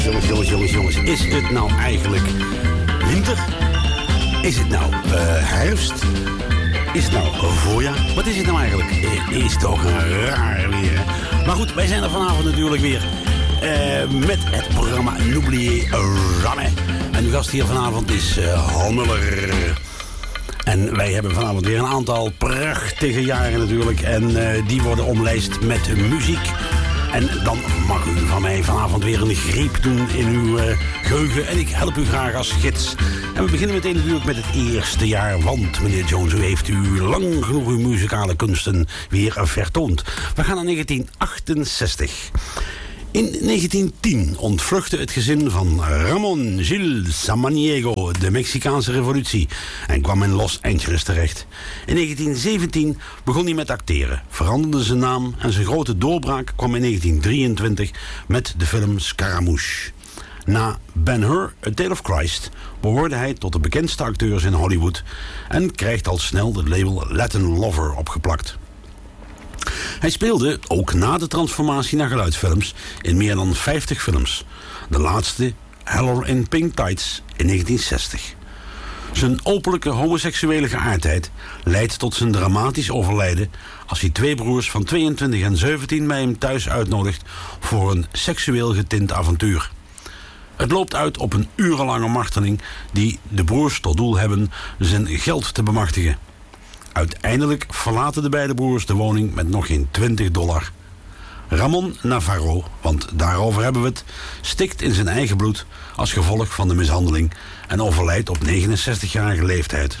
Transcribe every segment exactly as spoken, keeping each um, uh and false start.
Jongens, jongens, jongens, jongens. Is het nou eigenlijk winter? Is het nou uh, herfst? Is het nou voorjaar? Wat is het nou eigenlijk? Het is toch een raar weer, hè? Maar goed, wij zijn er vanavond natuurlijk weer. Uh, met het programma N'oubliez jamais. En uw gast hier vanavond is uh, Hanneler. En wij hebben vanavond weer een aantal prachtige jaren natuurlijk. En uh, die worden omlijst met muziek. En dan mag u van mij vanavond weer een greep doen in uw uh, geheugen. En ik help u graag als gids. En we beginnen meteen natuurlijk met het eerste jaar. Want, meneer Jones, u heeft u lang genoeg uw muzikale kunsten weer vertoond. We gaan naar negentien achtenzestig. In negentien tien ontvluchtte het gezin van Ramon Gil Samaniego de Mexicaanse revolutie en kwam in Los Angeles terecht. In negentien zeventien begon hij met acteren, veranderde zijn naam en zijn grote doorbraak kwam in negentien drieëntwintig met de film Scaramouche. Na Ben-Hur, A Tale of Christ, behoorde hij tot de bekendste acteurs in Hollywood en krijgt al snel het label Latin Lover opgeplakt. Hij speelde, ook na de transformatie naar geluidsfilms, in meer dan vijftig films. De laatste, Hell in Pink Tights, in negentien zestig. Zijn openlijke homoseksuele geaardheid leidt tot zijn dramatisch overlijden als hij twee broers van tweeëntwintig en zeventien bij hem thuis uitnodigt voor een seksueel getint avontuur. Het loopt uit op een urenlange marteling die de broers tot doel hebben zijn geld te bemachtigen. Uiteindelijk verlaten de beide broers de woning met nog geen twintig dollar. Ramon Navarro, want daarover hebben we het, stikt in zijn eigen bloed als gevolg van de mishandeling en overlijdt op negenenzestigjarige leeftijd.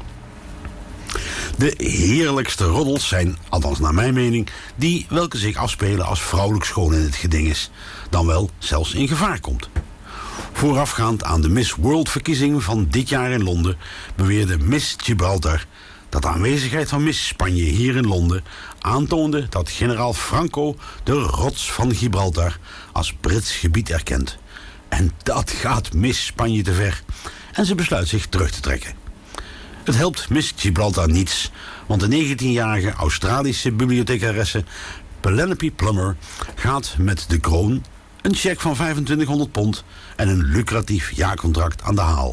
De heerlijkste roddels zijn, althans naar mijn mening, die welke zich afspelen als vrouwelijk schoon in het geding is, dan wel zelfs in gevaar komt. Voorafgaand aan de Miss World-verkiezing van dit jaar in Londen beweerde Miss Gibraltar dat de aanwezigheid van Miss Spanje hier in Londen aantoonde dat generaal Franco de rots van Gibraltar als Brits gebied erkent. En dat gaat Miss Spanje te ver. En ze besluit zich terug te trekken. Het helpt Miss Gibraltar niets, want de negentienjarige Australische bibliothecaresse Penelope Plummer gaat met de kroon, een cheque van vijfentwintighonderd pond en een lucratief jaarcontract aan de haal.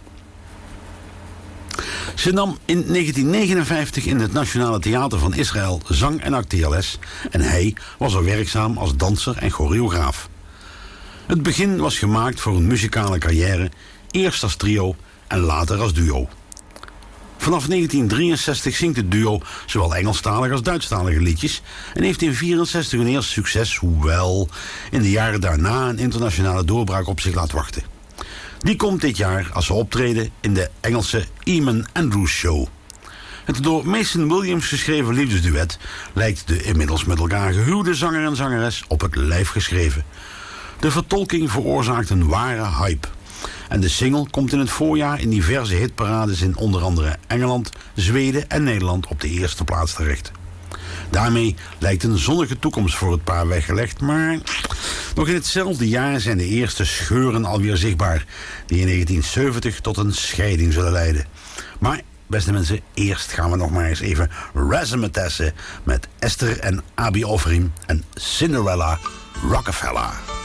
Ze nam in negentien negenenvijftig in het Nationale Theater van Israël zang- en acteerles en hij was er werkzaam als danser en choreograaf. Het begin was gemaakt voor een muzikale carrière, eerst als trio en later als duo. Vanaf negentien drieënzestig zingt het duo zowel Engelstalige als Duitsstalige liedjes en heeft in negentien vierenzestig een eerste succes, hoewel in de jaren daarna een internationale doorbraak op zich laat wachten. Die komt dit jaar als ze optreden in de Engelse Eamon Andrews Show. Het door Mason Williams geschreven liefdesduet lijkt de inmiddels met elkaar gehuwde zanger en zangeres op het lijf geschreven. De vertolking veroorzaakt een ware hype. En de single komt in het voorjaar in diverse hitparades in onder andere Engeland, Zweden en Nederland op de eerste plaats terecht. Daarmee lijkt een zonnige toekomst voor het paar weggelegd, maar nog in hetzelfde jaar zijn de eerste scheuren alweer zichtbaar, die in negentien zeventig tot een scheiding zullen leiden. Maar, beste mensen, eerst gaan we nog maar eens even razzamatessen met Esther en Abi Oferim en Cinderella Rockefeller.